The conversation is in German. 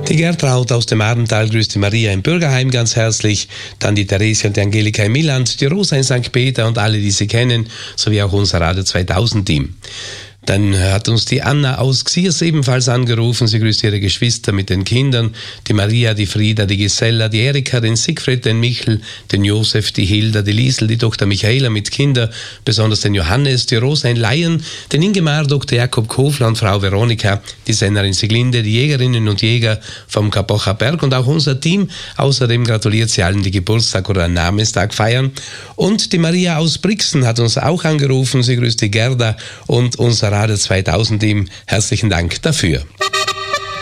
Die Gertraud aus dem Arntal grüßt die Maria im Bürgerheim ganz herzlich, dann die Theresia und die Angelika im Milland, die Rosa in St. Peter und alle, die sie kennen, sowie auch unser Radio 2000 Team. Dann hat uns die Anna aus Xiers ebenfalls angerufen. Sie grüßt ihre Geschwister mit den Kindern. Die Maria, die Frieda, die Gisella, die Erika, den Siegfried, den Michel, den Josef, die Hilda, die Liesel, die Tochter Michaela mit Kindern, besonders den Johannes, die Rosa in Laien, den Ingemar, Dr. Jakob Kofler und Frau Veronika, die Sennerin Siglinde, die Jägerinnen und Jäger vom Kapocher Berg und auch unser Team. Außerdem gratuliert sie allen, die Geburtstag oder einen Namenstag feiern. Und die Maria aus Brixen hat uns auch angerufen. Sie grüßt die Gerda und unser Radio 2000 Team. Herzlichen Dank dafür.